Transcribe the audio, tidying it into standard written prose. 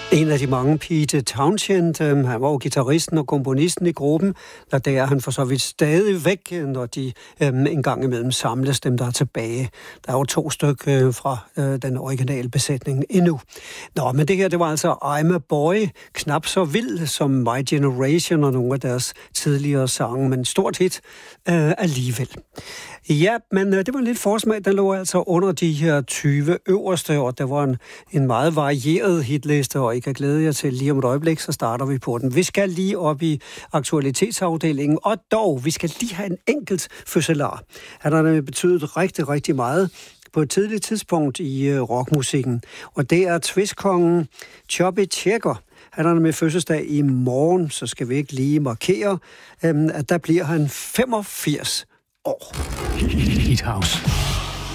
En af de mange, Pete Townshend, han var jo guitaristen og komponisten i gruppen, og det er han for så vidt stadig væk, når de en gang imellem samles, dem der er tilbage. Der er jo 2 stykker fra den originale besætning endnu. Nå, men det her, det var altså I'm a Boy, knap så vild som My Generation og nogle af deres tidligere sange, men stort hit alligevel. Ja, men det var lidt forsmag, den lå altså under de her 20 øverste, og der var en meget varieret hitliste, og I kan glæde jer til lige om et øjeblik, så starter vi på den. Vi skal lige op i aktualitetsafdelingen, og dog, vi skal lige have en enkelt fødselar. Han har nemlig betydet rigtig, rigtig meget på et tidligt tidspunkt i rockmusikken, og det er twistkongen Chubby Checker. Han har med fødselsdag i morgen, så skal vi ikke lige markere, at der bliver han 85 år. Hit House.